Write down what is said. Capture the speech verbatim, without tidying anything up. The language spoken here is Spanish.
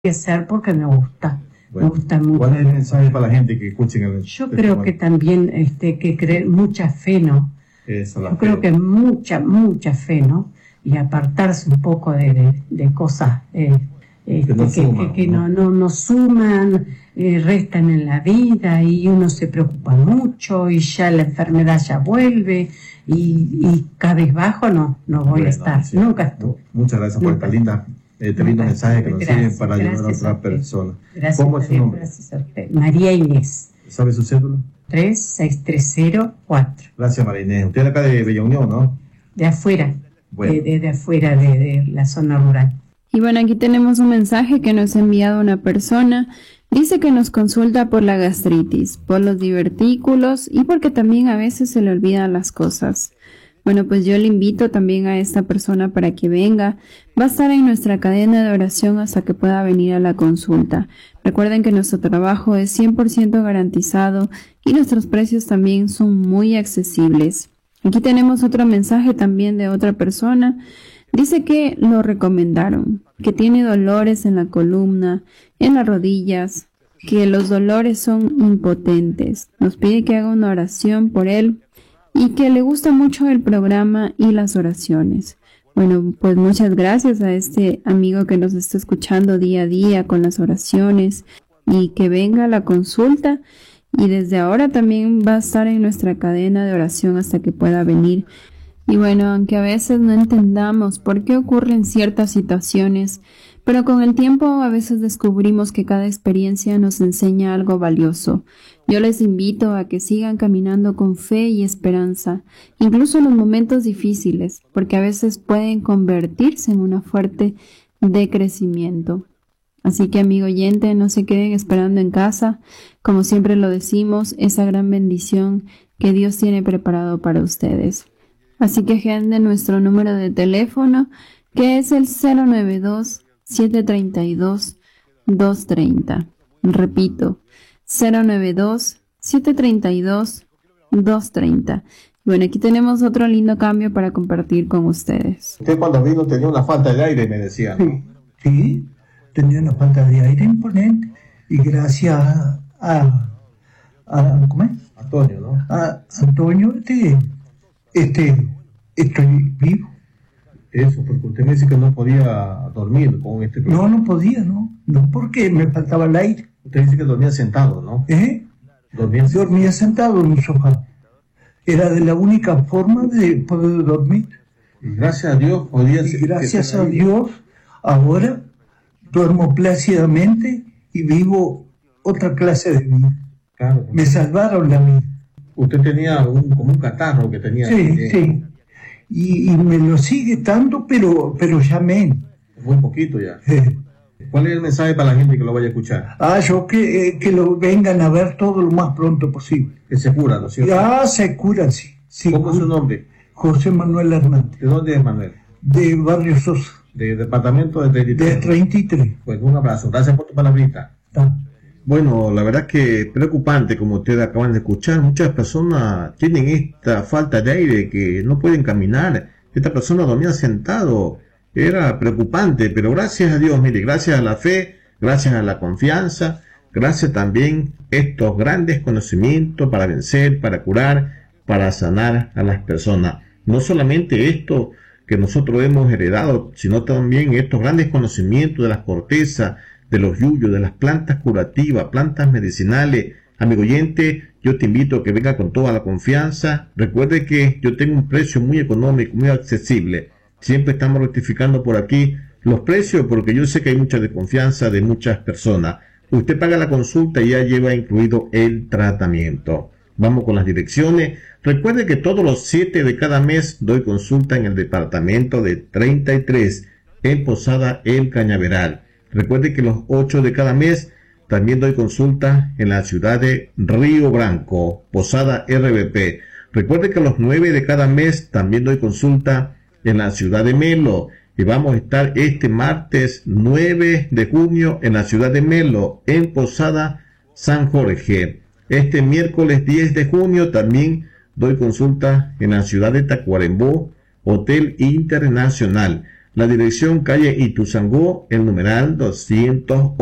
que ser porque me gusta. Bueno, me gusta mucho. ¿Cuál es el mensaje para la gente que escuchen el Yo creo que también este, que creer mucha fe, ¿no? Eso, Yo creo que mucha, mucha fe, ¿no? Y apartarse un poco de, de, de cosas eh, este, que, no, que, suman, que, que ¿no? no, no, no suman, eh, restan en la vida y uno se preocupa mucho y ya la enfermedad ya vuelve y, y cabizbajo no, no voy Bueno, a estar, sí. nunca estuve. Muchas gracias por Nunca. esta linda, este lindo mensaje que nos Gracias, sirve para ayudar a gracias otra a usted. persona. Gracias, ¿Cómo es su Dios, nombre? gracias a usted. María Inés. ¿Sabe su cédula? tres seis tres cero cuatro. Gracias, María Inés. Usted es acá de Bella Unión, ¿no? De afuera, Bueno. de, de, de afuera de, de la zona rural. Y bueno, aquí tenemos un mensaje que nos ha enviado una persona. Dice que nos consulta por la gastritis, por los divertículos y porque también a veces se le olvidan las cosas. Bueno, pues yo le invito también a esta persona para que venga. Va a estar en nuestra cadena de oración hasta que pueda venir a la consulta. Recuerden que nuestro trabajo es cien por ciento garantizado y nuestros precios también son muy accesibles. Aquí tenemos otro mensaje también de otra persona. Dice que lo recomendaron, que tiene dolores en la columna, en las rodillas, que los dolores son impotentes. Nos pide que haga una oración por él y que le gusta mucho el programa y las oraciones. Bueno, pues muchas gracias a este amigo que nos está escuchando día a día con las oraciones y que venga a la consulta. Y desde ahora también va a estar en nuestra cadena de oración hasta que pueda venir. Y bueno, aunque a veces no entendamos por qué ocurren ciertas situaciones, pero con el tiempo a veces descubrimos que cada experiencia nos enseña algo valioso. Yo les invito a que sigan caminando con fe y esperanza, incluso en los momentos difíciles, porque a veces pueden convertirse en una fuente de crecimiento. Así que, amigo oyente, no se queden esperando en casa. Como siempre lo decimos, esa gran bendición que Dios tiene preparado para ustedes. Así que agenden nuestro número de teléfono, que es el cero nueve dos, siete tres dos, dos tres cero. Repito, cero nueve dos, siete tres dos, dos tres cero. Bueno, aquí tenemos otro lindo cambio para compartir con ustedes. Usted cuando vino tenía una falta de aire, me decía. Sí, sí, tenía una falta de aire imponente y gracias a, a ¿cómo es? Antonio, ¿no? A Antonio, este, este, estoy vivo. Eso, porque usted me dice que no podía dormir con este problema. No, no podía, no, no porque me faltaba el aire. Usted dice que dormía sentado, ¿no? ¿Eh? Dormía sentado. Dormía sentado en un sofá. Era de la única forma de poder dormir. Y gracias a Dios podía Y ser- gracias que- a Dios, ahora duermo plácidamente y vivo otra clase de vida. Claro. Me salvaron la vida. Usted tenía un, como un catarro que tenía. Sí, eh, sí. Y, y me lo sigue dando, pero, pero ya menos. Muy poquito ya. Eh, ¿Cuál es el mensaje para la gente que lo vaya a escuchar? ah, yo que, eh, que lo vengan a ver todo lo más pronto posible. Que se cura, ¿no es cierto? Ya se curan, sí. sí ¿Cómo es su cura. nombre? José Manuel Hernández, ¿De dónde es, Manuel? de Barrio Sosa, De departamento de treinta y tres. de treinta y tres. Pues un abrazo. Gracias por tu palabrita. Está. Bueno, la verdad que preocupante, como ustedes acaban de escuchar. Muchas personas tienen esta falta de aire que no pueden caminar. Esta persona dormía sentado. Era preocupante, pero gracias a Dios, mire, gracias a la fe, gracias a la confianza, gracias también a estos grandes conocimientos para vencer, para curar, para sanar a las personas. No solamente esto que nosotros hemos heredado, sino también estos grandes conocimientos de las cortezas, de los yuyos, de las plantas curativas, plantas medicinales. Amigo oyente, yo te invito a que venga con toda la confianza. Recuerde que yo tengo un precio muy económico, muy accesible. Siempre estamos rectificando por aquí los precios porque yo sé que hay mucha desconfianza de muchas personas. Usted paga la consulta y ya lleva incluido el tratamiento. Vamos con las direcciones. Recuerde que todos los siete de cada mes doy consulta en el departamento de treinta y tres en Posada El Cañaveral. Recuerde que los ocho de cada mes también doy consulta en la ciudad de Río Branco, Posada R B P. Recuerde que los nueve de cada mes también doy consulta en la ciudad de Melo. Y vamos a estar este martes nueve de junio en la ciudad de Melo, en Posada San Jorge. Este miércoles diez de junio también doy consulta en la ciudad de Tacuarembó, Hotel Internacional. La dirección calle Ituzangó, el numeral doscientos